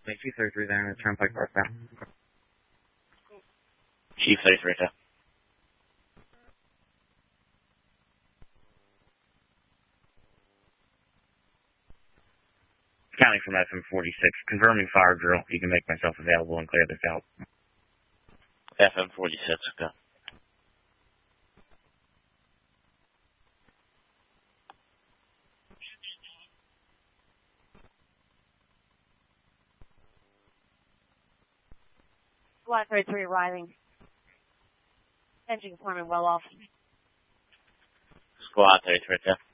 Chief 33 there in the Turnpike northbound. Chief 33, sir. Counting from FM 46, confirming fire drill. You can make myself available and clear this out. FM 46, okay. Squad 33 arriving. Engine compartment well off. Squad 33, sir.